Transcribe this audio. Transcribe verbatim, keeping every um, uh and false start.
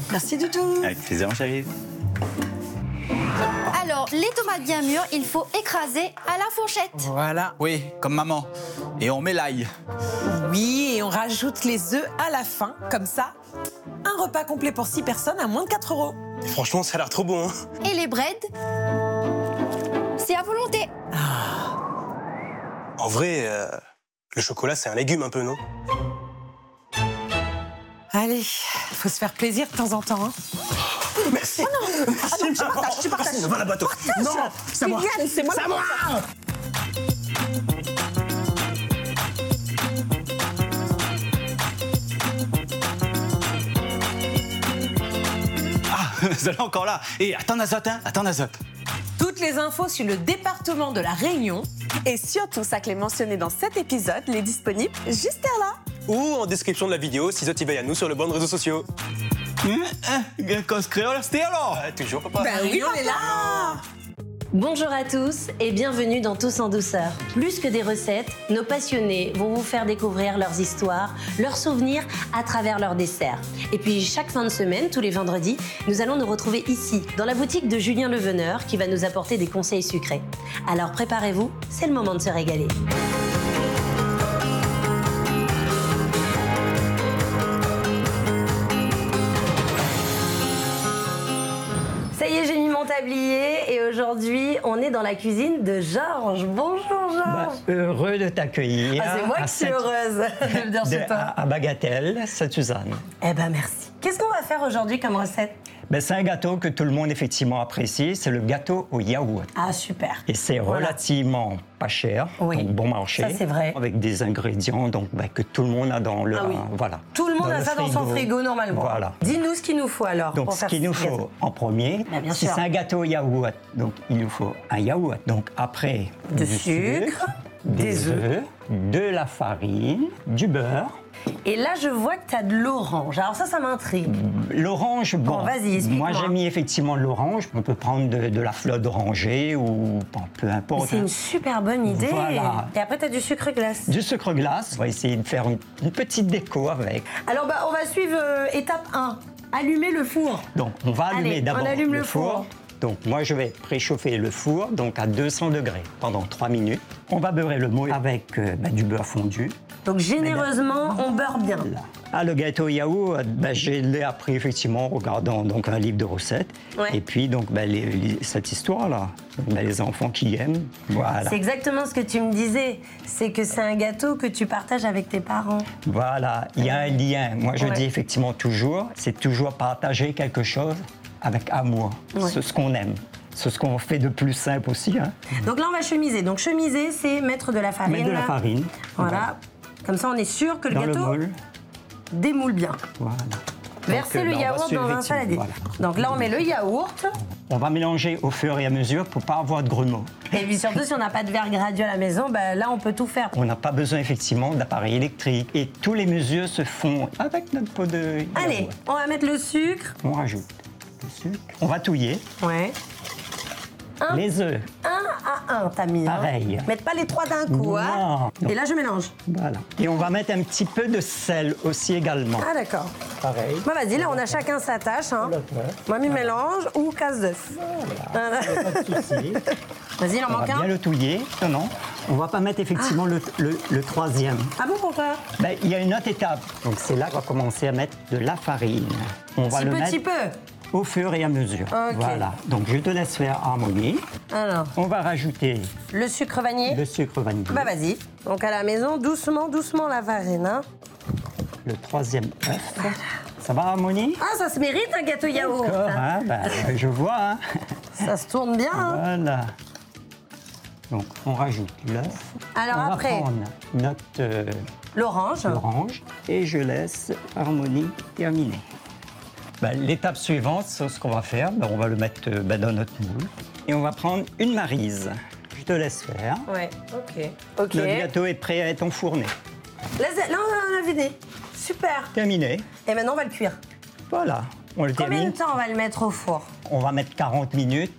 Merci Doudou. Avec plaisir, mon chéri. Alors, les tomates bien mûres, il faut écraser à la fourchette. Voilà. Oui, comme maman. Et on met l'ail. Oui, et on rajoute les œufs à la fin. Comme ça, un repas complet pour six personnes à moins de quatre euros. Franchement, ça a l'air trop bon. Hein. Et les breads, c'est à volonté. En vrai, euh, le chocolat, c'est un légume un peu, non? Allez, faut se faire plaisir de temps en temps. Hein. Merci. Oh non, ah non, tu partages, tu partages. Va la bateau. Non, c'est moi. Yann, c'est moi. C'est moi. Ah, vous allez encore là. Et attends, Nazote, hein. Attends, Nazote. Toutes les infos sur le département de la Réunion et surtout ça que les mentionné dans cet épisode, les disponibles juste là. Ou en description de la vidéo, si Zot y à nous sur les bons réseaux sociaux. Cause créole, c'était alors. Euh, toujours, papa. Ben oui, on est là. Bonjour à tous et bienvenue dans Tous en douceur. Plus que des recettes, nos passionnés vont vous faire découvrir leurs histoires, leurs souvenirs à travers leurs desserts. Et puis chaque fin de semaine, tous les vendredis, nous allons nous retrouver ici, dans la boutique de Julien Leveneur qui va nous apporter des conseils sucrés. Alors préparez-vous, c'est le moment de se régaler. Ça y est, j'ai mis mon tablier et aujourd'hui, on est dans la cuisine de Georges. Bonjour Georges. Bah, heureux de t'accueillir. Ah, c'est moi à qui suis cette- heureuse de venir de- chez toi. à, à Bagatelle, Sainte-Suzanne. Eh ben merci. Qu'est-ce qu'on va faire aujourd'hui comme recette? Ben, c'est un gâteau que tout le monde effectivement apprécie, c'est le gâteau au yaourt. Ah super. Et c'est Voilà. relativement pas cher, Oui. donc bon marché. Ça, c'est vrai. Avec des ingrédients donc, ben, que tout le monde a dans le... Ah oui. Voilà. Tout le monde Dans a le ça dans son frigo normalement. Voilà. Dis-nous ce qu'il nous faut alors. Donc, pour ce faire qu'il nous ce gâteau. faut en premier, Ben, bien si sûr. c'est un gâteau au yaourt, donc il nous faut un yaourt. Donc après, De du sucre, des des œufs. œufs, de la farine, du beurre. Et là, je vois que tu as de l'orange. Alors ça, ça m'intrigue. L'orange, bon, Bon, vas-y, explique-moi. moi j'ai mis effectivement de l'orange. On peut prendre de, de la fleur d'oranger ou bon, peu Mais importe. c'est hein. une super bonne idée. Voilà. Et après, tu as du sucre glace. Du sucre glace, on va essayer de faire une, une petite déco avec. Alors, bah, on va suivre euh, étape un. Allumer le four. Donc on va allumer Allez, d'abord on allume le, le four. four. Donc moi je vais préchauffer le four donc à deux cents degrés pendant trois minutes. On va beurrer le moule avec euh, bah, du beurre fondu. Donc, généreusement, on beurre bien. Là. Ah, le gâteau yaourt, bah, je l'ai appris effectivement en regardant donc, un livre de recettes. Ouais. Et puis donc bah, les- les- cette histoire-là, bah, les enfants qui aiment, voilà. C'est exactement ce que tu me disais. C'est que c'est un gâteau que tu partages avec tes parents. Voilà, il y a un lien. Moi, je Ouais. dis effectivement toujours, c'est toujours partager quelque chose avec amour. Ouais. C'est ce qu'on aime. C'est ce qu'on fait de plus simple aussi. Hein. Donc là, on va chemiser. Donc, chemiser, c'est mettre de la farine. Mettre de la farine. Voilà. Comme ça, on est sûr que le Dans gâteau le moule. démoule bien. Voilà. Verser Donc, le euh, là, on va yaourt suivre dans un effectivement, saladier. voilà. Donc là, on met le yaourt. On va mélanger au fur et à mesure pour pas avoir de grumeaux. Et puis surtout, si on n'a pas de verre gradué à la maison, bah, là, on peut tout faire. On n'a pas besoin effectivement d'appareil électrique. Et tous les mesures se font avec notre pot de yaourt. Allez, on va mettre le sucre. On rajoute le sucre. On va touiller. Ouais. Un, Les œufs. un à un, t'as mis. hein. Pareil. Mettre pas les trois d'un coup. Hein. Non. Et là, je mélange. Voilà. Et on va mettre un petit peu de sel aussi également. Ah, d'accord. Pareil. Bah, vas-y, là, on a chacun sa tâche. Hein. Moi, mi mélange ou casse d'œuf. Voilà. Pas de souci. Vas-y, il en On va manque bien un. le touiller. Non, non. On va pas mettre effectivement le, le- le troisième. Ah bon, pourquoi? Ben, il y a une autre étape. Donc c'est là qu'on va commencer à mettre de la farine. On va Petit le peu, mettre petit peu. au fur et à mesure. Ok. Voilà. Donc je te laisse faire harmonie. Alors, On va rajouter le sucre vanillé. le sucre vanillé. Bah, vas-y. Donc, à la maison, doucement, doucement, la farine. Hein. Le troisième œuf. Ça va, harmonie? Ah, ça se mérite un gâteau yaourt. D'accord, hein, ben, je vois. Hein. Ça se tourne bien. Hein. Voilà. Donc on rajoute l'œuf. Alors, on après, va prendre notre euh, l'orange. orange et je laisse harmonie terminer. Ben, l'étape suivante, c'est ce qu'on va faire. Ben, on va le mettre euh, ben, dans notre moule et on va prendre une maryse. Je te laisse faire. Ouais, ok. Ok. Le gâteau est prêt à être enfourné. Laisse- Là, on a vidé. Super. Terminé. Et maintenant, on va le cuire. Voilà. On le Combien termine. de temps on va le mettre au four? On va mettre quarante minutes